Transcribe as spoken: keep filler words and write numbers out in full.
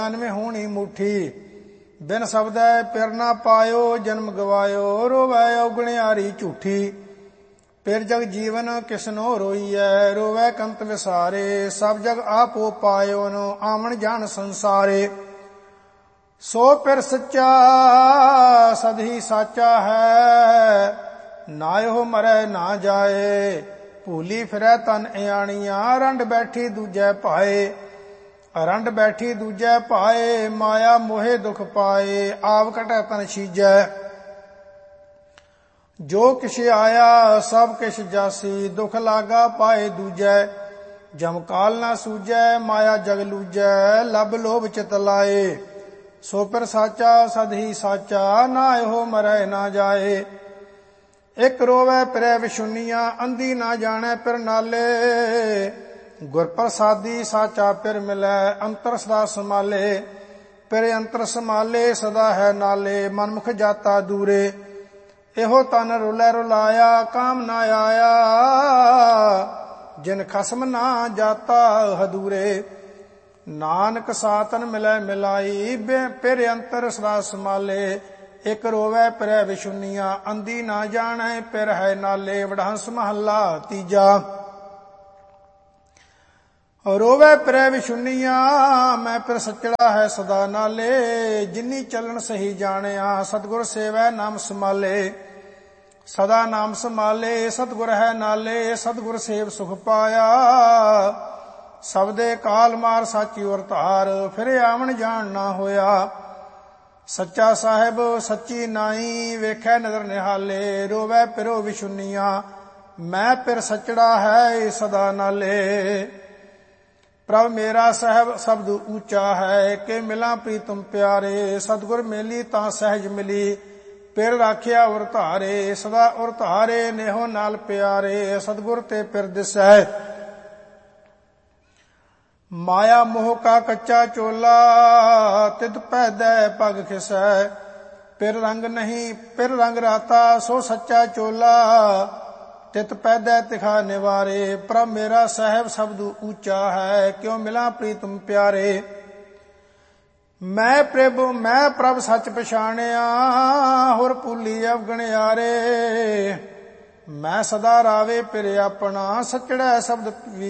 में होनी मुठी। बिन शब्दै पिर ना पायो जन्म गवायो, रोवै औगणियारी झूठी। फिर जग जीवन किसनो रोईयै, रोवै कंत विसारे। सब जग आपो पायो नो, आमन जान संसारे। सो फिर सच्चा सद ही साचा है, नायो मरै ना जाए। भूली फिरै तन इयाणियां, रंड बैठी दूजै पाए। रंड बैठी दूजै पाए, माया मोहे दुख पाए। आव कटै तन छीजै, जो किश आया सब किश जासी। दुख लागा पाए दूजै, जमकाल ना सूझै। माया जग लूजै, लब लोभ चित लाए। सो फिर साचा सद ही साचा, ना हो मरै ना जाए। एक रोवै फिरै विशुनिया, अंधी ना जाने फिर नाले। गुर प्रसादी साचा फिर मिलै, अंतर सदा संभाले। फिर अंतर संभाले सदा है नाले, मनमुख जाता दूरे। एहो तन रुलै रुलाया, काम ना आया। जिन खसम ना जाता हदूरे। नानक सातन मिलै मिलाई, फिर अंतर सदा संभाले। एक रोवै फिरै विशुनिया, अंधी ना जाने फिर है नाले। वडहंस महला तीजा। रोवै फिरै विशुनिया, मैं फिर सचड़ा है सदा नाले। जिन्नी चलन सही जानिया, सतगुर सेवै नाम संभाले। सदा नाम संभाले सतगुर है नाले। सतगुर सेव सुख पाया, सबदे काल मार साची और धार। फिर आवन जान ना होया, सच्चा साहिब सच्ची नाई। वेखै नजर निहाले, रोवै फिरो विशुनिया, मैं फिर सचड़ा है सदा नाले। प्रभ मेरा साहब शब्द ऊंचा है, के मिला प्रीतम प्यारे। सतगुर मेली तां सहज मिली, फिर राखिया उर धारे। सदा उर धारे नेहो नाल प्यारे, सतगुर ते फिर दिसै। माया मोह का कच्चा चोला, तित पैदै पग खिसै। फिर रंग नहीं फिर रंग राता, सो सच्चा चोला। तित पैदै तिखा निवारे, प्रभ मेरा साहिब शब्द ऊंचा है। क्यों मिला प्रीतम प्यारे। मैं प्रभु मैं प्रभ सच पछाणिया, होर भूली अवगणियारे। मैं सदा रावे फिर अपना, सचड़ै शब्द